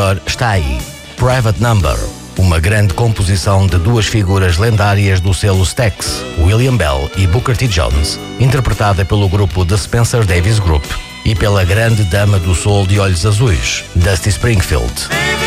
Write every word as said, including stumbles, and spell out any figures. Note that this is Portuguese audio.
melhor está aí. Private Number, uma grande composição de duas figuras lendárias do selo Stax, William Bell e Booker T. Jones, interpretada pelo grupo The Spencer Davis Group e pela grande dama do soul de olhos azuis, Dusty Springfield.